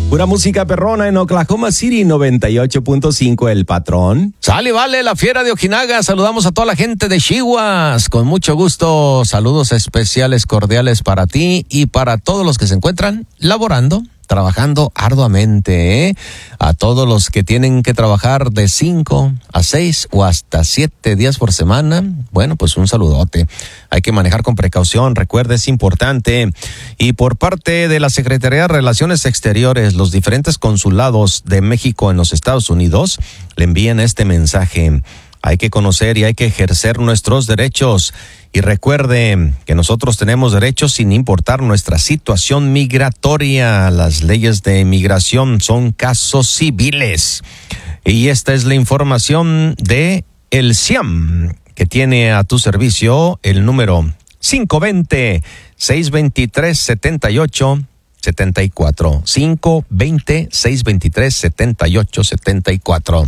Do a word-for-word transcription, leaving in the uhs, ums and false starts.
Pura música perrona en Oklahoma City, noventa y ocho punto cinco, El Patrón. Sale, vale, la fiera de Ojinaga. Saludamos a toda la gente de Chihuas. Con mucho gusto, saludos especiales, cordiales para ti y para todos los que se encuentran laborando, trabajando arduamente, ¿eh? A todos los que tienen que trabajar de cinco a seis o hasta siete días por semana, bueno, pues un saludote. Hay que manejar con precaución, recuerde, es importante. Y por parte de la Secretaría de Relaciones Exteriores, los diferentes consulados de México en los Estados Unidos le envían este mensaje. Hay que conocer y hay que ejercer nuestros derechos. Y recuerde que nosotros tenemos derechos sin importar nuestra situación migratoria. Las leyes de migración son casos civiles. Y esta es la información de el C I A M, que tiene a tu servicio el número cinco dos cero, seis dos tres, siete ocho siete cuatro. cinco dos cero, seis dos tres, siete ocho siete cuatro.